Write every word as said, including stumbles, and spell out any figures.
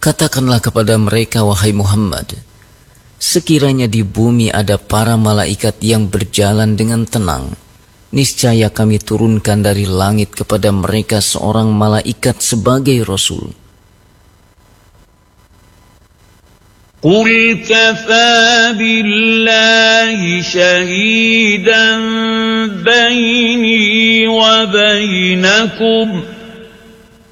Katakanlah kepada mereka, wahai Muhammad, sekiranya di bumi ada para malaikat yang berjalan dengan tenang, niscaya kami turunkan dari langit kepada mereka seorang malaikat sebagai Rasul. Qul kafaa billahi shahidan baini wa bainakum